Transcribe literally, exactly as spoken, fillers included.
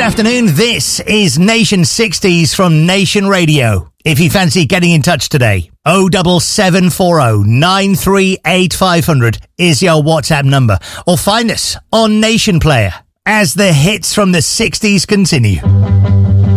afternoon. This is Nation sixties from Nation Radio. If you fancy getting in touch today, oh seven seven four oh nine three eight five hundred is your WhatsApp number. Or find us on Nation Player as the hits from the sixties continue.